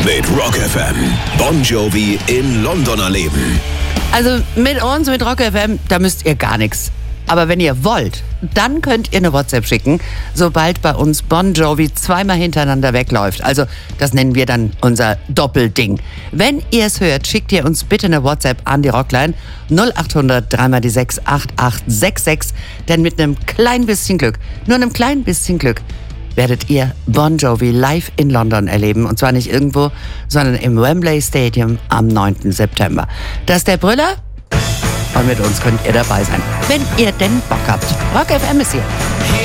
mit Rock FM. Bon Jovi in London erleben. Also mit uns, mit Rock FM, da müsst ihr gar nichts. Aber wenn ihr wollt, dann könnt ihr eine WhatsApp schicken, sobald bei uns Bon Jovi zweimal hintereinander wegläuft. Also das nennen wir dann unser Doppelding. Wenn ihr es hört, schickt ihr uns bitte eine WhatsApp an die Rockline 0800 3 6 8866. Denn mit einem kleinen bisschen Glück, nur einem kleinen bisschen Glück, werdet ihr Bon Jovi live in London erleben. Und zwar nicht irgendwo, sondern im Wembley Stadium am 9. September. Das ist der Brüller. Und mit uns könnt ihr dabei sein, wenn ihr denn Bock habt. Rock FM ist hier.